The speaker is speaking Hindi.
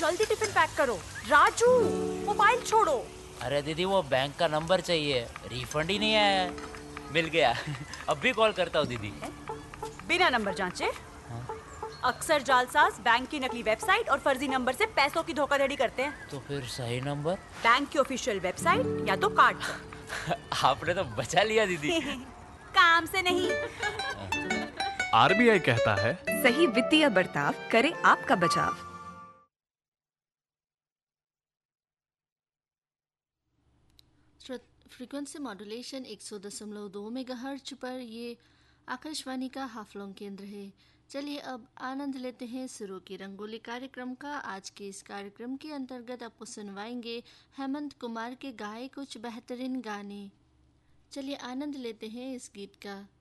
जल्दी टिफिन पैक करो। राजू, मोबाइल छोड़ो। अरे दीदी वो बैंक का नंबर चाहिए, रिफंड ही नहीं आया है। मिल गया। अब भी कॉल करता हूँ दीदी। बिना नंबर जांचे? हाँ? अक्सर जालसाज बैंक की नकली वेबसाइट और फर्जी नंबर से पैसों की धोखाधड़ी करते हैं। तो फिर सही नंबर? बैंक की ऑफिशियल वेबसाइट या तो कार्ड पर। आपने तो बचा लिया दीदी। काम से नहीं। आरबीआई कहता है, सही वित्तीय बर्ताव करे आपका बचाव। फ्रीक्वेंसी मॉड्यूलेशन 100.2 मेगाहर्ट्ज पर ये आकाशवाणी का हाफलोंग केंद्र है। चलिए अब आनंद लेते हैं सुरों की रंगोली कार्यक्रम का। आज के इस कार्यक्रम के अंतर्गत आपको सुनवाएंगे हेमंत कुमार के गाए कुछ बेहतरीन गाने। चलिए आनंद लेते हैं इस गीत का।